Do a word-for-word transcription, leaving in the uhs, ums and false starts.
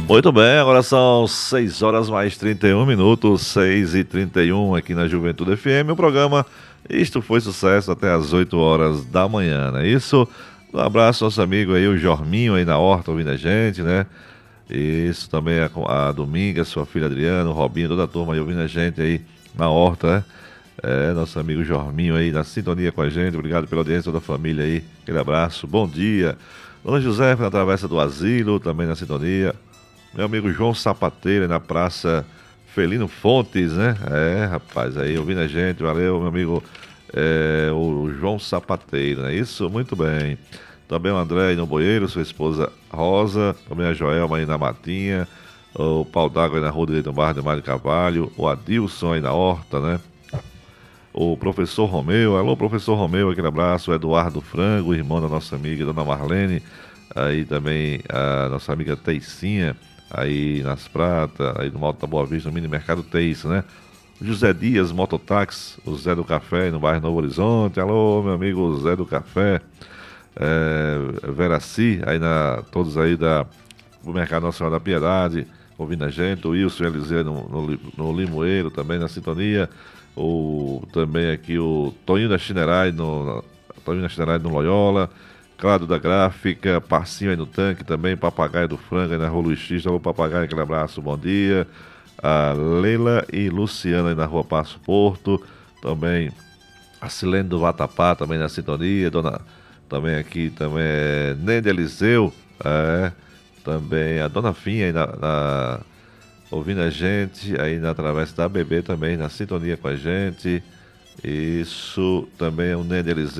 Muito bem, agora são seis horas mais trinta e um minutos, seis e trinta e um aqui na Juventude F M. O programa Isto Foi Sucesso até as oito horas da manhã, não é isso? Um abraço ao nosso amigo aí, o Jorminho aí na horta ouvindo a gente, né? Isso também a, a Dominga, sua filha Adriana, o Robinho, toda a turma aí ouvindo a gente aí na horta, né? É, nosso amigo Jorminho aí na sintonia com a gente. Obrigado pela audiência da família aí. Aquele abraço, bom dia. Dona José na Travessa do Asilo, também na sintonia. Meu amigo João Sapateiro na Praça Felino Fontes, né? É, rapaz, aí ouvindo a gente, valeu, meu amigo é, o João Sapateiro, não é isso? Muito bem. Também o André aí no Boeiro, sua esposa Rosa, também a Joelma aí na Matinha, o Pau d'Água aí na Rua Direito do Barra de Mário Carvalho, o Adilson aí na Horta, né? O professor Romeu, alô professor Romeu, aquele abraço, o Eduardo Frango, irmão da nossa amiga Dona Marlene, aí também a nossa amiga Teicinha, aí nas Pratas, aí no Malta da Boa Vista, no Mini Mercado Teice, né? O José Dias, Mototáxi, o Zé do Café, no bairro Novo Horizonte, alô meu amigo Zé do Café, é, Veraci, aí na, todos aí da, do Mercado Nacional da Piedade, ouvindo a gente, o Wilson Eliseu no, no, no Limoeiro também na sintonia, o, também aqui o Toninho da Chinerai no, Toninho da Chinerai no Loyola, Claro da Gráfica, Parcinho aí no Tanque também, Papagaio do Frango aí na Rua Luiz X, alô Papagaio, aquele abraço, bom dia. A Leila e Luciana aí na Rua Passo Porto, também a Silene do Vatapá também na sintonia, dona, também aqui também é Nende Eliseu, é, também a Dona Finha aí na, na ouvindo a gente aí na Travessa da Bebê também, na sintonia com a gente. Isso também é o Nende Eliseu.